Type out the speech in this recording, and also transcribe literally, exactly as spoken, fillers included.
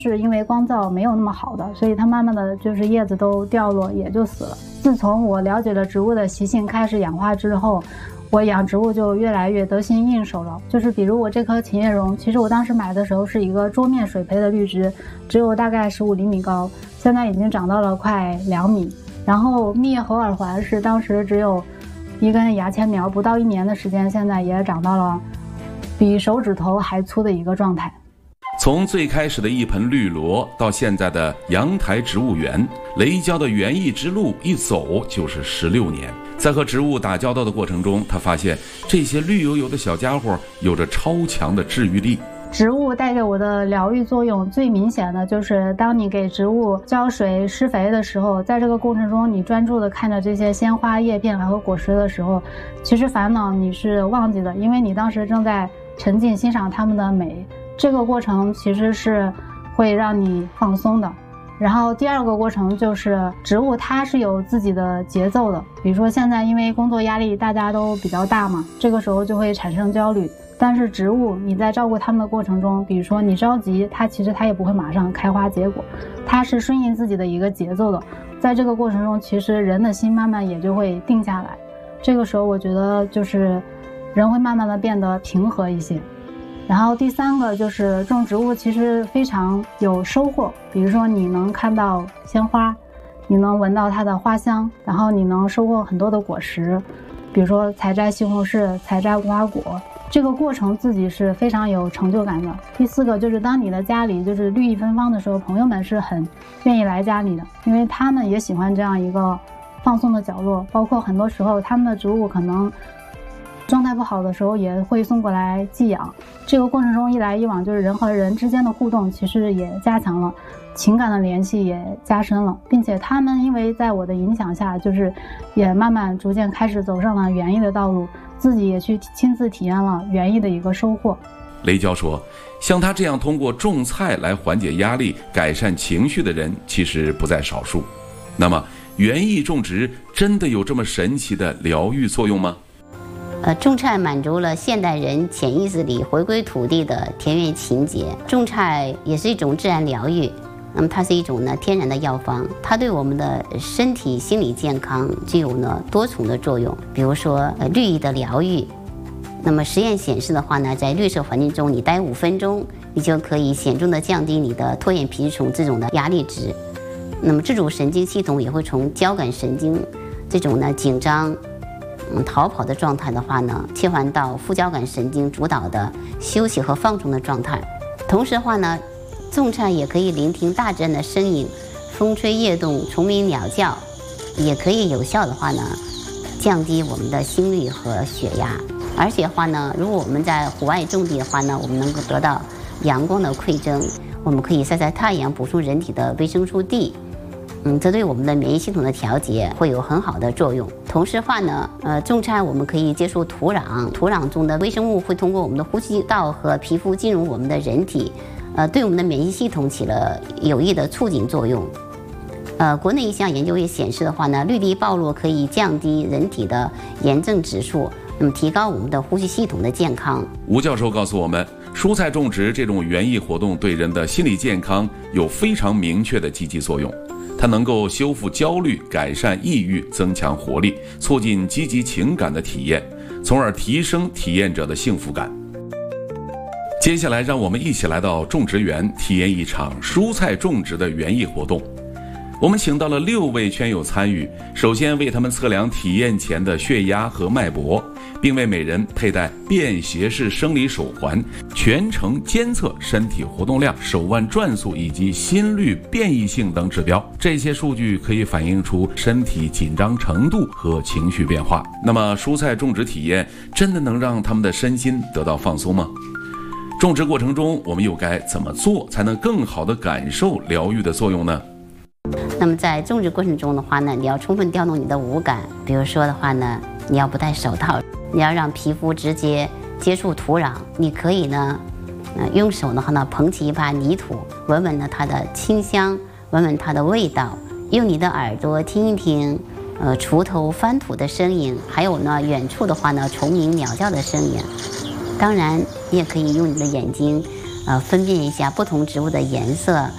是因为光照没有那么好的，所以它慢慢的就是叶子都掉落，也就死了。自从我了解了植物的习性，开始养花之后，我养植物就越来越得心应手了。就是比如我这棵琴叶榕，其实我当时买的时候是一个桌面水培的绿植，只有大概十五厘米高，现在已经长到了快两米。然后蜜叶猴耳环是当时只有一根牙签苗，不到一年的时间，现在也长到了比手指头还粗的一个状态。 从最开始的一盆绿萝到现在的阳台植物园，雷娇的园艺之路一走就是十六年。在和植物打交道的过程中，他发现这些绿油油的小家伙有着超强的治愈力。 植物带给我的疗愈作用最明显的就是当你给植物浇水施肥的时候，在这个过程中你专注的看着这些鲜花叶片还有果实的时候，其实烦恼你是忘记的，因为你当时正在沉浸欣赏它们的美。这个过程其实是会让你放松的。然后第二个过程就是植物它是有自己的节奏的，比如说现在因为工作压力大家都比较大嘛，这个时候就会产生焦虑。但是植物你在照顾它们的过程中，比如说你着急，它其实它也不会马上开花结果，它是顺应自己的一个节奏的。在这个过程中，其实人的心慢慢也就会定下来，这个时候我觉得就是人会慢慢的变得平和一些。然后第三个就是种植物其实非常有收获，比如说你能看到鲜花，你能闻到它的花香，然后你能收获很多的果实，比如说采摘西红柿，采摘无花果，这个过程自己是非常有成就感的。第四个就是当你的家里就是绿意芬芳的时候，朋友们是很愿意来家里的，因为他们也喜欢这样一个放松的角落，包括很多时候他们的植物可能状态不好的时候也会送过来寄养。这个过程中一来一往，就是人和人之间的互动其实也加强了，情感的联系也加深了，并且他们因为在我的影响下，就是也慢慢逐渐开始走上了园艺的道路，自己也去亲自体验了园艺的一个收获。 雷娇说，像他这样通过种菜来缓解压力、改善情绪的人其实不在少数。那么园艺种植真的有这么神奇的疗愈作用吗？ 呃，种菜满足了现代人潜意识里回归土地的田园情结。种菜也是一种自然疗愈，那么它是一种呢天然的药方，它对我们的身体、心理健康具有呢多重的作用。比如说，呃，绿意的疗愈。那么实验显示的话呢，在绿色环境中你待五分钟，你就可以显著的降低你的拖延皮质这种的压力值。那么自主神经系统也会从交感神经这种呢紧张、嗯逃跑的状态的话呢，切换到副交感神经主导的休息和放松的状态。同时的话呢，种菜也可以聆听大自然的声音，风吹叶动、虫鸣鸟叫，也可以有效的话呢，降低我们的心率和血压。而且的话呢，如果我们在户外种地的话呢，我们能够得到阳光的馈赠，我们可以晒晒太阳，补充人体的维生素 D。嗯，这对我们的免疫系统的调节会有很好的作用。同时的话呢，呃，种菜我们可以接触土壤，土壤中的微生物会通过我们的呼吸道和皮肤进入我们的人体，呃，对我们的免疫系统起了有益的促进作用。呃，国内一项研究也显示的话呢，绿地暴露可以降低人体的炎症指数，那么提高我们的呼吸系统的健康。 吴教授告诉我们，蔬菜种植这种园艺活动对人的心理健康有非常明确的积极作用。它能够修复焦虑、改善抑郁、增强活力，促进积极情感的体验，从而提升体验者的幸福感。接下来让我们一起来到种植园，体验一场蔬菜种植的园艺活动。我们请到了六位圈友参与，首先为他们测量体验前的血压和脉搏，并为每人佩戴便携式生理手环，全程监测身体活动量、手腕转速以及心率变异性等指标。这些数据可以反映出身体紧张程度和情绪变化。那么蔬菜种植体验真的能让他们的身心得到放松吗？种植过程中我们又该怎么做才能更好地感受疗愈的作用呢？ 那么在种植过程中的话呢，你要充分调动你的五感，比如说的话呢，你要不戴手套，你要让皮肤直接接触土壤，你可以呢，呃，用手的话呢捧起一把泥土，闻闻呢它的清香，闻闻它的味道，用你的耳朵听一听，呃，锄头翻土的声音，还有呢远处的话呢虫鸣鸟叫的声音。当然，你也可以用你的眼睛，呃，分辨一下不同植物的颜色，